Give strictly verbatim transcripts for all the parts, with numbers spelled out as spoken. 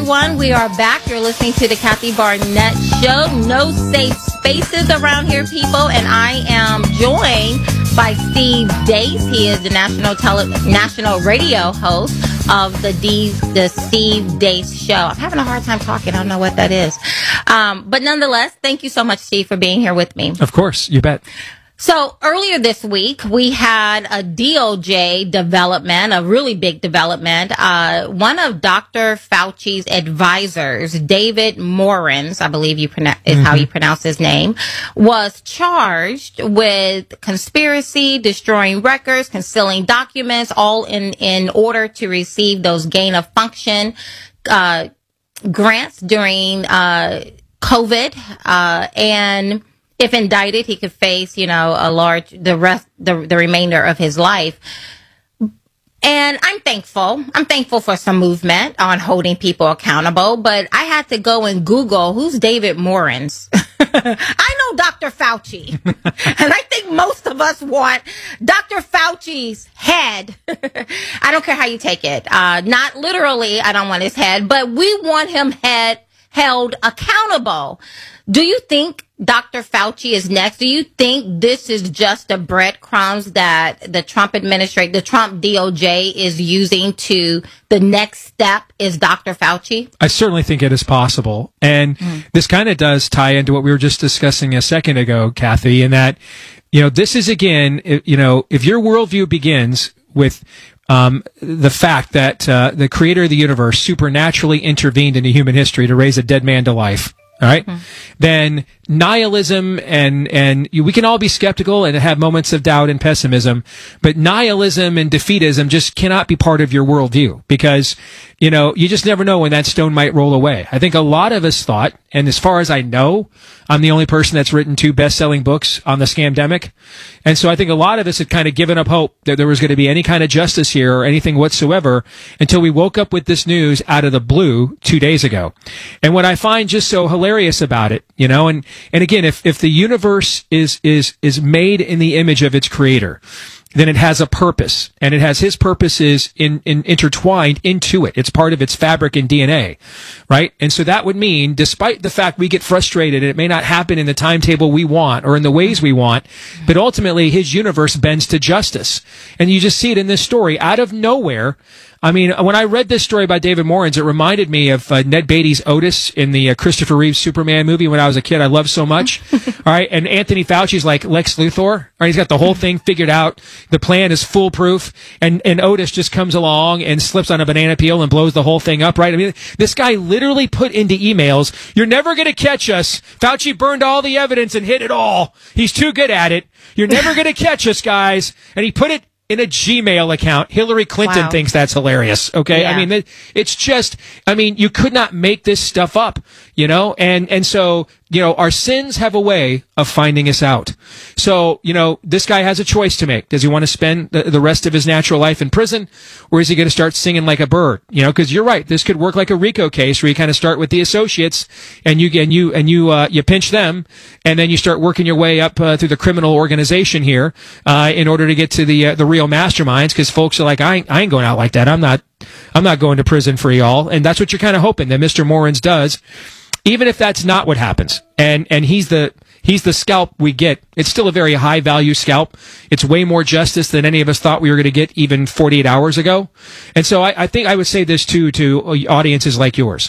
everyone. We are back. You're listening to the Kathy Barnett Show. No safe spaces around here, people. And I am joined by Steve Deace. He is the national tele- national radio host of the D- the Steve Deace Show. I'm having a hard time talking. I don't know what that is. Um, but nonetheless, thank you so much, Steve, for being here with me. Of course. You bet. So earlier this week, we had a D O J development, a really big development. Uh, one of Doctor Fauci's advisors, David Morens, I believe you pronounce, is mm-hmm. how you pronounce his name, was charged with conspiracy, destroying records, concealing documents, all in, in order to receive those gain of function, uh, grants during, uh, COVID, uh, and if indicted, he could face, you know, a large, the rest, the, the remainder of his life. And I'm thankful. I'm thankful for some movement on holding people accountable, but I had to go and Google who's David Morens. I know Doctor Fauci, and I think most of us want Doctor Fauci's head. I don't care how you take it. Uh, not literally, I don't want his head, but we want him head held accountable. Do you think Doctor Fauci is next? Do you think this is just the breadcrumbs that the Trump administration, the Trump D O J is using to the next step is Doctor Fauci? I certainly think it is possible. And mm. this kind of does tie into what we were just discussing a second ago, Kathy, in that, you know, this is again, you know, if your worldview begins with Um, the fact that uh, the creator of the universe supernaturally intervened into human history to raise a dead man to life, all right, mm-hmm. then nihilism and and you, we can all be skeptical and have moments of doubt and pessimism, but nihilism and defeatism just cannot be part of your worldview because, you know, you just never know when that stone might roll away. I think a lot of us thought, and as far as I know, I'm the only person that's written two best-selling books on the scamdemic. And so I think a lot of us had kind of given up hope that there was going to be any kind of justice here or anything whatsoever until we woke up with this news out of the blue two days ago. And what I find just so hilarious about it, you know, and, and again, if, if the universe is, is, is made in the image of its creator, then it has a purpose, and it has his purposes in, in intertwined into it. It's part of its fabric and D N A, right? And so that would mean, despite the fact we get frustrated and it may not happen in the timetable we want or in the ways we want, but ultimately his universe bends to justice. And you just see it in this story out of nowhere. I mean, when I read this story by David Morens, it reminded me of uh, Ned Beatty's Otis in the uh, Christopher Reeve Superman movie when I was a kid. I loved so much. All right. And Anthony Fauci's like Lex Luthor. All right. He's got the whole thing figured out. The plan is foolproof. And, and Otis just comes along and slips on a banana peel and blows the whole thing up. Right. I mean, this guy literally put into emails, "You're never going to catch us. Fauci burned all the evidence and hid it all. He's too good at it. You're never going to catch us, guys." And he put it in a Gmail account. Hillary Clinton wow. thinks that's hilarious. Okay. Yeah. I mean, it's just, I mean, you could not make this stuff up, you know, and, and so, you know, our sins have a way of finding us out. So, you know, this guy has a choice to make. Does he want to spend the, the rest of his natural life in prison, or is he going to start singing like a bird? You know, because you're right. This could work like a RICO case where you kind of start with the associates and you and you and you uh, you pinch them, and then you start working your way up uh, through the criminal organization here uh, in order to get to the uh, the real masterminds. Because folks are like, I ain't, I ain't going out like that. I'm not. I'm not going to prison for y'all. And that's what you're kind of hoping that Mister Morens does. Even if that's not what happens, and, and he's the, he's the scalp we get, it's still a very high value scalp. It's way more justice than any of us thought we were going to get even forty-eight hours ago. And so I, I think I would say this too, to audiences like yours.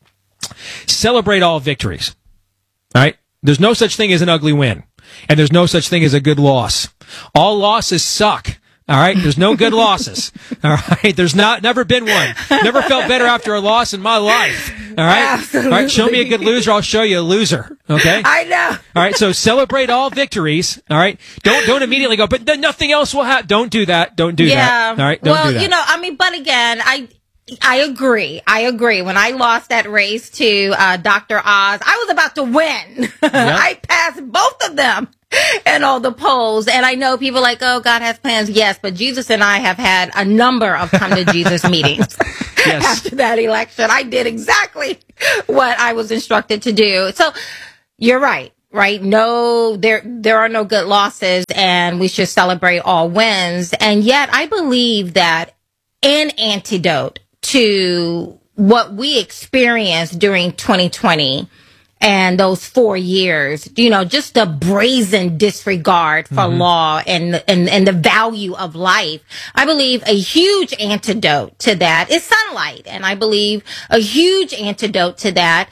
Celebrate all victories. All right? There's no such thing as an ugly win, and there's no such thing as a good loss. All losses suck. All right. There's no good losses. All right. There's not, never been one. Never felt better after a loss in my life. All right. Absolutely. All right. Show me a good loser. I'll show you a loser. Okay. I know. All right. So celebrate all victories. All right. Don't, don't immediately go, but then nothing else will happen. Don't do that. Don't do yeah. that. All right. Don't well, do that. you know, I mean, but again, I, I agree. I agree. When I lost that race to uh, Doctor Oz, I was about to win. Yep. I passed both of them in all the polls. And I know people are like, oh, God has plans. Yes, but Jesus and I have had a number of come to Jesus meetings yes. after that election. I did exactly what I was instructed to do. So you're right. Right? No, there, there are no good losses, and we should celebrate all wins. And yet I believe that an antidote to what we experienced during twenty twenty and those four years, you know, just the brazen disregard for mm-hmm. law and, and, and the value of life. I believe a huge antidote to that is sunlight. And I believe a huge antidote to that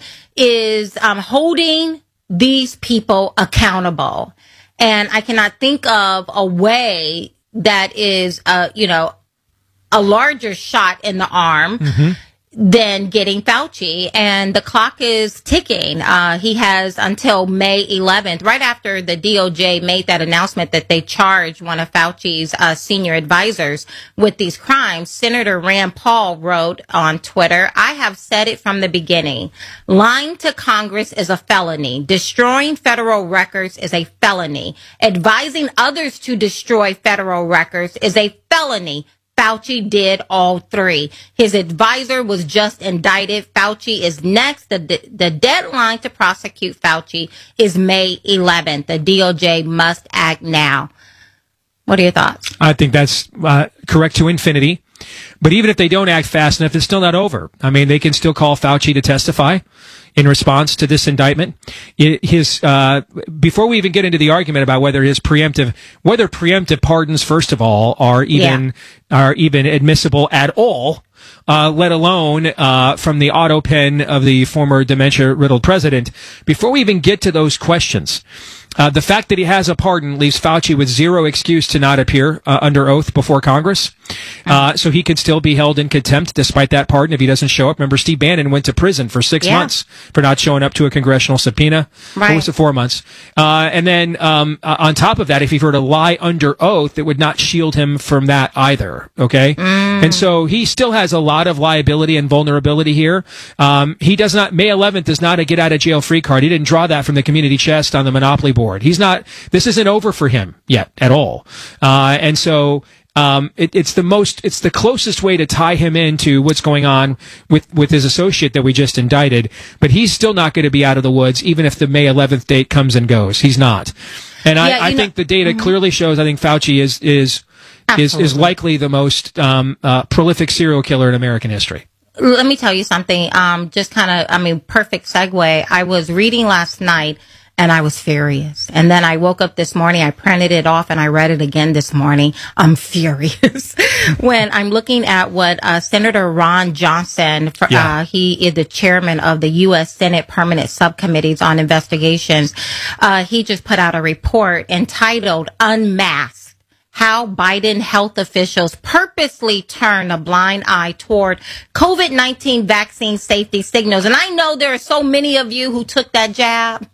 is um, holding these people accountable. And I cannot think of a way that is, uh, you know, a larger shot in the arm mm-hmm. than getting Fauci. And the clock is ticking. Uh, he has until May eleventh, right after the D O J made that announcement that they charged one of Fauci's uh, senior advisors with these crimes. Senator Rand Paul wrote on Twitter, "I have said it from the beginning. Lying to Congress is a felony. Destroying federal records is a felony. Advising others to destroy federal records is a felony. Fauci did all three. His advisor was just indicted. Fauci is next. The, the deadline to prosecute Fauci is May eleventh. The D O J must act now." What are your thoughts? I think that's uh, correct to infinity. But even if they don't act fast enough, it's still not over. I mean, they can still call Fauci to testify in response to this indictment. It, his uh, before we even get into the argument about whether his preemptive, whether preemptive pardons, first of all, are even yeah. are even admissible at all, uh, let alone uh, from the auto pen of the former dementia-riddled president. Before we even get to those questions, uh, the fact that he has a pardon leaves Fauci with zero excuse to not appear uh, under oath before Congress. Uh, so he could still be held in contempt despite that pardon if he doesn't show up. Remember, Steve Bannon went to prison for six yeah. months for not showing up to a congressional subpoena. Right. Or was it four months? Uh, and then um, uh, on top of that, if he were to lie under oath, it would not shield him from that either. Okay? Mm. And so he still has a lot of liability and vulnerability here. Um, he does not, May eleventh is not a get out of jail free card. He didn't draw that from the community chest on the Monopoly board. He's not, this isn't over for him yet at all. Uh, and so, Um, it, it's the most, it's the closest way to tie him into what's going on with, with his associate that we just indicted. But he's still not going to be out of the woods, even if the May eleventh date comes and goes. He's not. And yeah, I, I think the data mm-hmm. clearly shows, I think Fauci is, is, is, is likely the most, um, uh, prolific serial killer in American history. Let me tell you something. Um, just kind of, I mean, perfect segue. I was reading last night, and I was furious. And then I woke up this morning, I printed it off, and I read it again this morning. I'm furious when I'm looking at what uh, Senator Ron Johnson, for, yeah. uh, he is the chairman of the U S Senate Permanent Subcommittees on Investigations. Uh, he just put out a report entitled Unmasked: How Biden health officials purposely turn a blind eye toward COVID nineteen vaccine safety signals. And I know there are so many of you who took that jab.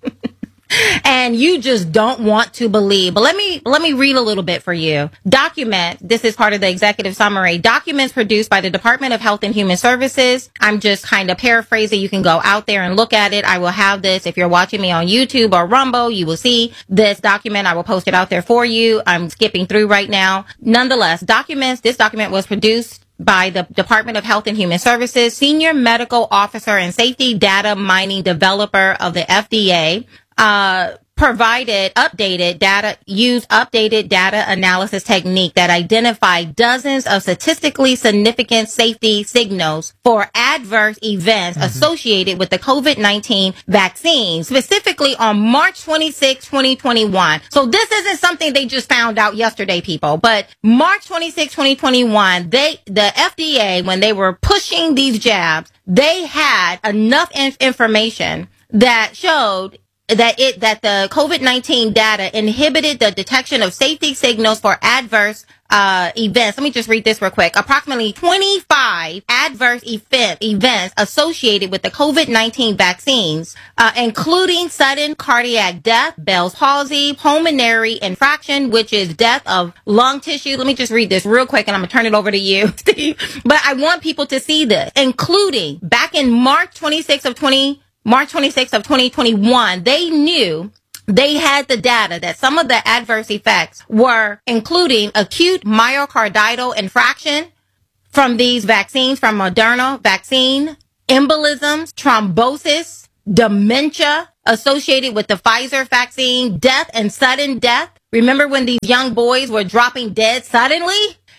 And you just don't want to believe. But let me, let me read a little bit for you. Document, this is part of the executive summary, documents produced by the Department of Health and Human Services. I'm just kind of paraphrasing. You can go out there and look at it. I will have this. If you're watching me on YouTube or Rumble, you will see this document. I will post it out there for you. I'm skipping through right now. Nonetheless, documents, this document was produced by the Department of Health and Human Services, Senior Medical Officer and Safety Data Mining Developer of the F D A. Uh, provided updated data, used updated data analysis technique that identified dozens of statistically significant safety signals for adverse events mm-hmm. associated with the COVID nineteen vaccine, specifically on March twenty-sixth, twenty twenty-one. So this isn't something they just found out yesterday, people, but March twenty-sixth, twenty twenty-one, they, the F D A, when they were pushing these jabs, they had enough inf- information that showed that it, that the COVID nineteen data inhibited the detection of safety signals for adverse, uh, events. Let me just read this real quick. Approximately twenty-five adverse event, events associated with the COVID nineteen vaccines, uh, including sudden cardiac death, Bell's palsy, pulmonary infraction, which is death of lung tissue. Let me just read this real quick and I'm going to turn it over to you, Steve. But I want people to see this, including back in March twenty-sixth of twenty March twenty-sixth of twenty twenty-one, they knew they had the data that some of the adverse effects were including acute myocardial infarction from these vaccines, from Moderna vaccine, embolisms, thrombosis, dementia associated with the Pfizer vaccine, death and sudden death. Remember when these young boys were dropping dead suddenly?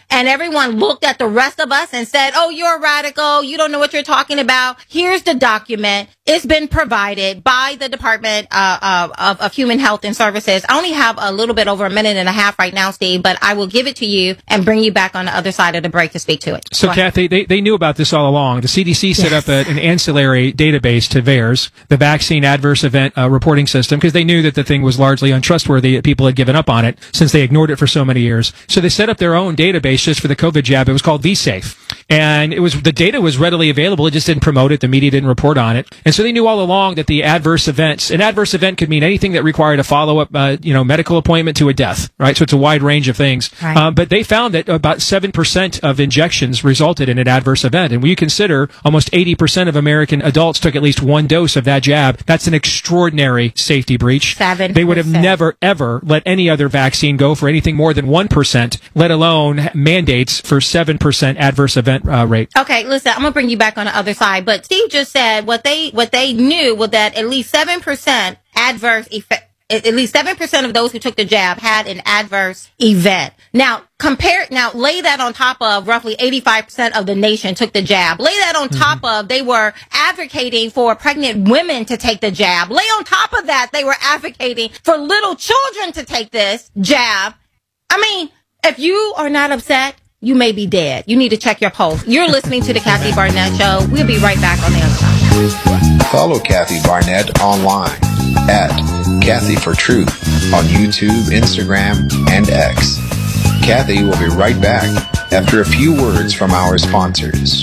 and everyone looked at the rest of us and said, oh, you're a radical. You don't know what you're talking about. Here's the document. It's been provided by the Department uh, of, of Human Health and Services. I only have a little bit over a minute and a half right now, Steve, but I will give it to you and bring you back on the other side of the break to speak to it. So, Kathy, they, they knew about this all along. The C D C set yes. up a, an ancillary database to VAERS, the Vaccine Adverse Event uh, Reporting System, because they knew that the thing was largely untrustworthy. People had given up on it since they ignored it for so many years. So they set up their own database just for the COVID jab. It was called vSafe. And it was the data was readily available. It just didn't promote it. The media didn't report on it. And so they knew all along that the adverse events, an adverse event could mean anything that required a follow-up, uh, you know, medical appointment to a death, right? So it's a wide range of things. Right. Um, but they found that about seven percent of injections resulted in an adverse event. And when you consider almost eighty percent of American adults took at least one dose of that jab, that's an extraordinary safety breach. seven percent. They would have never, ever let any other vaccine go for anything more than one percent, let alone mandates for seven percent adverse event uh, rate. Okay, listen, I'm going to bring you back on the other side. But Steve just said what they what they knew was that at least seven percent adverse effect. At least seven percent of those who took the jab had an adverse event. Now, compare, now lay that on top of roughly eighty-five percent of the nation took the jab. Lay that on mm-hmm. top of they were advocating for pregnant women to take the jab. Lay on top of that, they were advocating for little children to take this jab. I mean, if you are not upset, you may be dead. You need to check your pulse. You're listening to the Kathy Barnett Show. We'll be right back on the other side. Follow Kathy Barnett online at Kathy for Truth on YouTube, Instagram, and X. Kathy will be right back after a few words from our sponsors.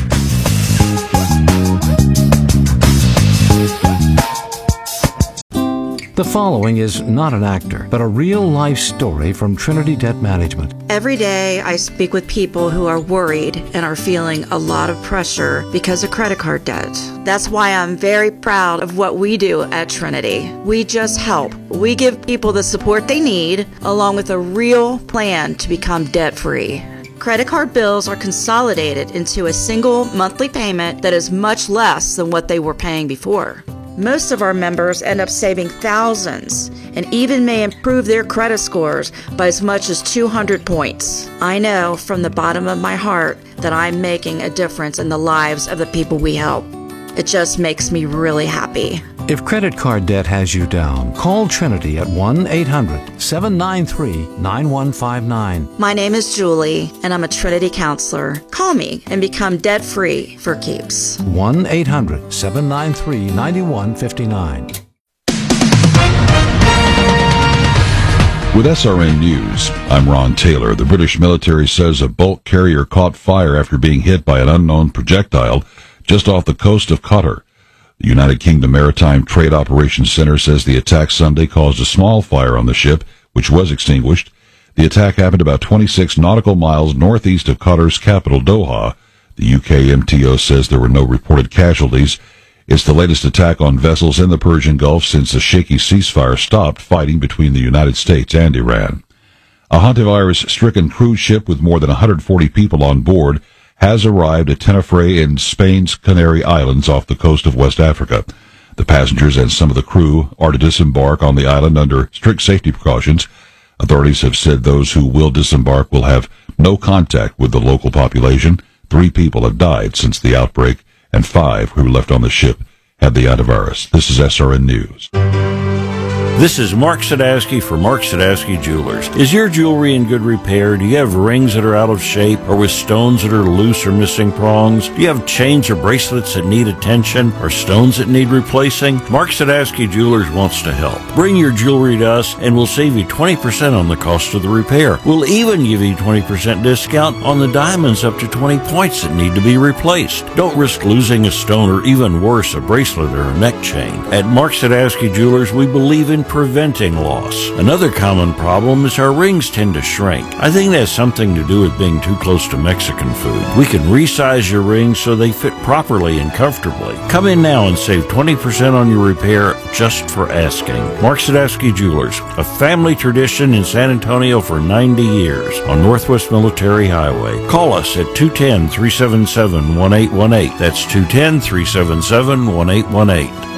The following is not an actor, but a real-life story from Trinity Debt Management. Every day I speak with people who are worried and are feeling a lot of pressure because of credit card debt. That's why I'm very proud of what we do at Trinity. We just help. We give people the support they need, along with a real plan to become debt-free. Credit card bills are consolidated into a single monthly payment that is much less than what they were paying before. Most of our members end up saving thousands and even may improve their credit scores by as much as two hundred points. I know from the bottom of my heart that I'm making a difference in the lives of the people we help. It just makes me really happy. If credit card debt has you down, call Trinity at one eight hundred seven nine three nine one five nine. My name is Julie, and I'm a Trinity counselor. Call me and become debt-free for keeps. one eight hundred seven nine three nine one five nine. With S R N News, I'm Ron Taylor. The British military says a bulk carrier caught fire after being hit by an unknown projectile just off the coast of Qatar. The United Kingdom Maritime Trade Operations Center says the attack Sunday caused a small fire on the ship, which was extinguished. The attack happened about twenty-six nautical miles northeast of Qatar's capital, Doha. The U K M T O says there were no reported casualties. It's the latest attack on vessels in the Persian Gulf since a shaky ceasefire stopped fighting between the United States and Iran. A hantavirus-stricken cruise ship with more than one hundred forty people on board has arrived at Tenerife in Spain's Canary Islands off the coast of West Africa. The passengers and some of the crew are to disembark on the island under strict safety precautions. Authorities have said those who will disembark will have no contact with the local population. Three people have died since the outbreak, and five who left on the ship had the antivirus. This is S R N News. This is Mark Sadowski for Mark Sadowski Jewelers. Is your jewelry in good repair? Do you have rings that are out of shape or with stones that are loose or missing prongs? Do you have chains or bracelets that need attention or stones that need replacing? Mark Sadowski Jewelers wants to help. Bring your jewelry to us and we'll save you twenty percent on the cost of the repair. We'll even give you twenty percent discount on the diamonds up to twenty points that need to be replaced. Don't risk losing a stone or even worse, a bracelet or a neck chain. At Mark Sadowski Jewelers, we believe in preventing loss. Another common problem is our rings tend to shrink. I think that has something to do with being too close to Mexican food. We can resize your rings so they fit properly and comfortably. Come in now and save twenty percent on your repair just for asking. Mark Sadowski Jewelers, a family tradition in San Antonio for ninety years on Northwest Military Highway. Call us at two one zero, three seven seven, one eight one eight. That's two one zero, three seven seven, one eight one eight.